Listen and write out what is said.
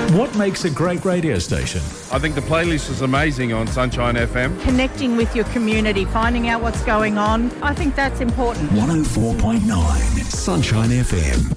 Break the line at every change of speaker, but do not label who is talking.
What makes a great radio station?
I think the playlist is amazing on Sunshine FM.
Connecting with your community, finding out what's going on. I think that's important.
104.9 Sunshine FM.